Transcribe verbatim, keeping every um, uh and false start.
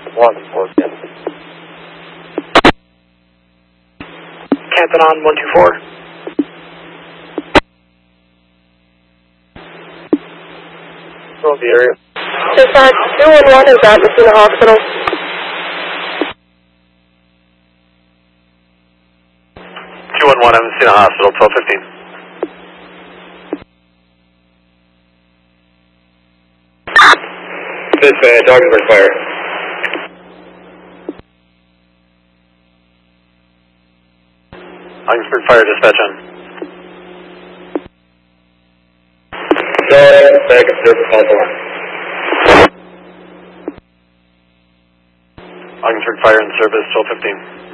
one four seven. Captain on one two four. Control the area. Dispatch, two one one is at Messina Hospital. two one one, I'm in Messina Hospital, twelve fifteen. Dispatch, Augsburg Fire. Augsburg Fire, dispatch on. Sorry, back and service call one. Augsburg Fire in service, twelve fifteen.